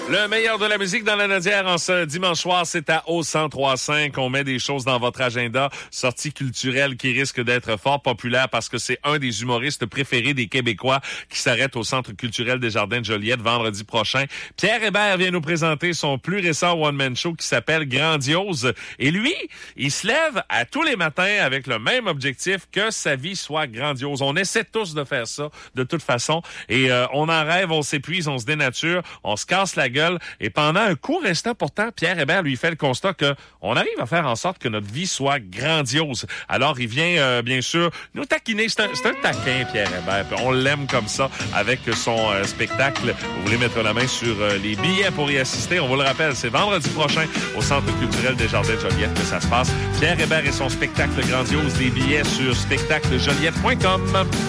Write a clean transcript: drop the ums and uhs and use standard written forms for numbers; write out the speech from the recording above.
Le meilleur de la musique dans la Nodière en ce dimanche soir, c'est à O1035. On met des choses dans votre agenda. Sortie culturelle qui risque d'être fort populaire parce que c'est un des humoristes préférés des Québécois qui s'arrête au Centre culturel des Jardins de Joliette vendredi prochain. Pierre Hébert vient nous présenter son plus récent one-man show qui s'appelle Grandiose. Et lui, il se lève à tous les matins avec le même objectif, que sa vie soit grandiose. On essaie tous de faire ça de toute façon. Et on en rêve, on s'épuise, on se dénature, on se casse la gueule. Et pendant un court instant, pourtant, Pierre Hébert lui fait le constat que on arrive à faire en sorte que notre vie soit grandiose. Alors, il vient, bien sûr, nous taquiner. C'est un taquin, Pierre Hébert. On l'aime comme ça avec son spectacle. Vous voulez mettre la main sur les billets pour y assister. On vous le rappelle, c'est vendredi prochain au Centre culturel des Jardins de Joliette que ça se passe. Pierre Hébert et son spectacle grandiose. Des billets sur spectaclejoliette.com.